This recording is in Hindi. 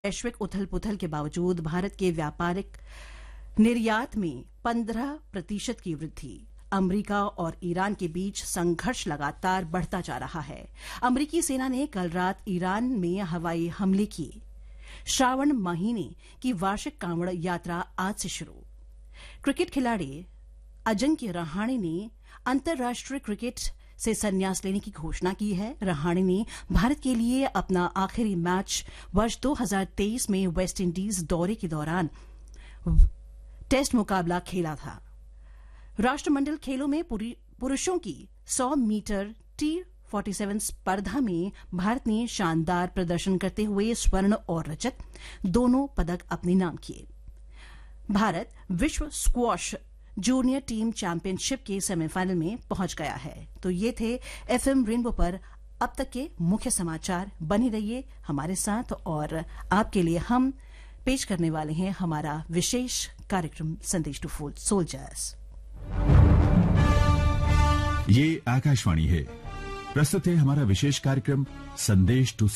वैश्विक उथल पुथल के बावजूद भारत के व्यापारिक निर्यात में 15% की वृद्धि। अमेरिका और ईरान के बीच संघर्ष लगातार बढ़ता जा रहा है। अमेरिकी सेना ने कल रात ईरान में हवाई हमले किए। श्रावण महीने की वार्षिक कांवड़ यात्रा आज से शुरू। क्रिकेट खिलाड़ी अजिंक्य रहाणे ने अंतर्राष्ट्रीय क्रिकेट से संन्यास लेने की घोषणा की है। रहाणे ने भारत के लिए अपना आखिरी मैच वर्ष 2023 में वेस्टइंडीज दौरे के दौरान टेस्ट मुकाबला खेला था। राष्ट्रमंडल खेलों में पुरुषों की 100 मीटर T47 स्पर्धा में भारत ने शानदार प्रदर्शन करते हुए स्वर्ण और रजत दोनों पदक अपने नाम किए। भारत विश्व स्क्वॉश जूनियर टीम चैंपियनशिप के सेमीफाइनल में पहुंच गया है। तो ये थे FM रेनबो पर अब तक के मुख्य समाचार। बने रहिए हमारे साथ और आपके लिए हम पेश करने वाले हैं हमारा विशेष कार्यक्रम संदेश टू सोल्जर्स। ये आकाशवाणी है। प्रस्तुत है हमारा विशेष कार्यक्रम संदेश टू